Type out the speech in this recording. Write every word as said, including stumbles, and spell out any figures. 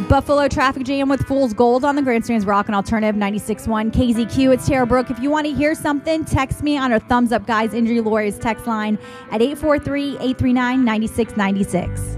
Buffalo Traffic Jam with Fool's Gold on the Grandstand's Rock and Alternative ninety-six point one K Z Q. It's Tara Brooke. If you want to hear something, text me on our Thumbs Up Guys Injury Lawyers text line at eight four three, eight three nine, nine six nine six.